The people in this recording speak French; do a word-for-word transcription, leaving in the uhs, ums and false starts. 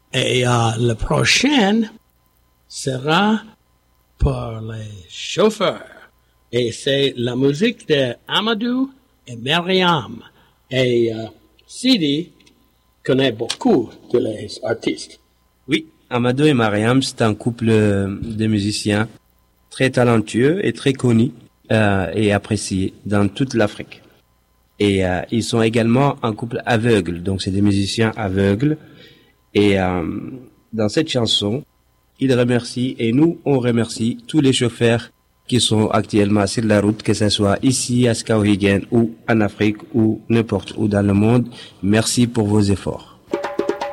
Et euh, le prochain sera pour les chauffeurs. Et c'est la musique de Amadou et Myriam. Et euh, Sidi connaît beaucoup de les artistes. Oui, Amadou et Myriam, c'est un couple de musiciens très talentueux et très connus euh, et appréciés dans toute l'Afrique. Et euh, ils sont également un couple aveugle, donc c'est des musiciens aveugles. Et euh, dans cette chanson, ils remercient, et nous, on remercie tous les chauffeurs qui sont actuellement sur la route, que ce soit ici à Skowhegan ou en Afrique ou n'importe où dans le monde. Merci pour vos efforts.